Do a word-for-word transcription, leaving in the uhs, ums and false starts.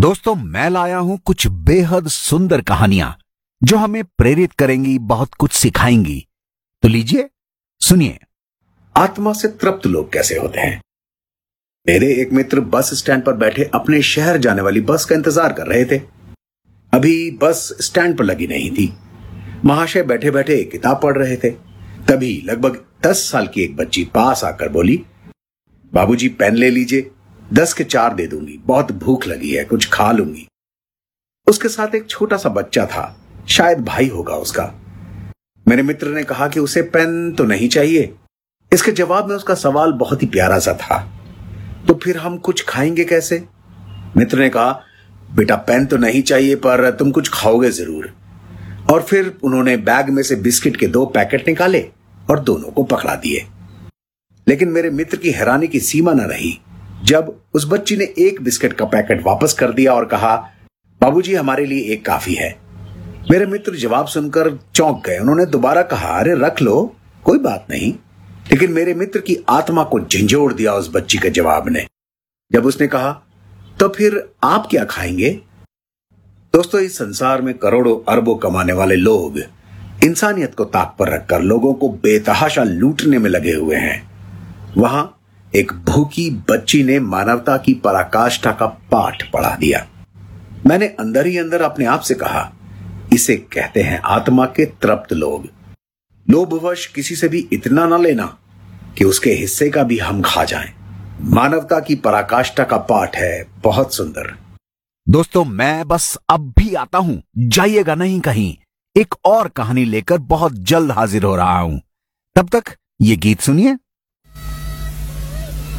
दोस्तों, मैं लाया हूं कुछ बेहद सुंदर कहानियां जो हमें प्रेरित करेंगी, बहुत कुछ सिखाएंगी। तो लीजिए सुनिए। आत्मा से तृप्त लोग कैसे होते हैं। मेरे एक मित्र बस स्टैंड पर बैठे अपने शहर जाने वाली बस का इंतजार कर रहे थे। अभी बस स्टैंड पर लगी नहीं थी। महाशय बैठे बैठे एक किताब पढ़ रहे थे। तभी लगभग दस साल की एक बच्ची पास आकर बोली, बाबूजी पेन ले लीजिए, दस के चार दे दूंगी, बहुत भूख लगी है, कुछ खा लूंगी। उसके साथ एक छोटा सा बच्चा था, शायद भाई होगा उसका। मेरे मित्र ने कहा कि उसे पेन तो नहीं चाहिए। इसके जवाब में उसका सवाल बहुत ही प्यारा सा था, तो फिर हम कुछ खाएंगे कैसे? मित्र ने कहा, बेटा पेन तो नहीं चाहिए पर तुम कुछ खाओगे जरूर। और फिर उन्होंने बैग में से बिस्किट के दो पैकेट निकाले और दोनों को पकड़ा दिए। लेकिन मेरे मित्र की हैरानी की सीमा न रही जब उस बच्ची ने एक बिस्किट का पैकेट वापस कर दिया और कहा, बाबूजी हमारे लिए एक काफी है। मेरे मित्र जवाब सुनकर चौंक गए। उन्होंने दोबारा कहा, अरे रख लो, कोई बात नहीं। लेकिन मेरे मित्र की आत्मा को झंझोड़ दिया उस बच्ची के जवाब ने, जब उसने कहा, तो फिर आप क्या खाएंगे? दोस्तों, इस संसार में करोड़ों अरबों कमाने वाले लोग इंसानियत को ताक पर रखकर लोगों को बेतहाशा लूटने में लगे हुए हैं। वहां एक भूखी बच्ची ने मानवता की पराकाष्ठा का पाठ पढ़ा दिया। मैंने अंदर ही अंदर अपने आप से कहा, इसे कहते हैं आत्मा के तृप्त लोग। लोभवश किसी से भी इतना न लेना कि उसके हिस्से का भी हम खा जाएं। मानवता की पराकाष्ठा का पाठ है, बहुत सुंदर। दोस्तों, मैं बस अब भी आता हूं, जाइएगा नहीं कहीं। एक और कहानी लेकर बहुत जल्द हाजिर हो रहा हूं। तब तक ये गीत सुनिए।